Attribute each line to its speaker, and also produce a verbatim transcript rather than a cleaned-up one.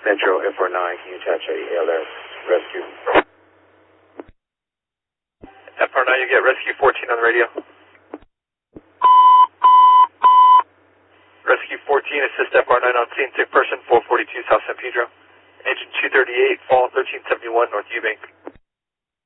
Speaker 1: Metro F R nine, can you attach a A L S rescue?
Speaker 2: F R nine, you get rescue fourteen on the radio. Rescue fourteen, assist F R nine on scene, sick person, four forty-two South San Pedro. Engine two thirty-eight, fall thirteen seventy-one, North Eubank.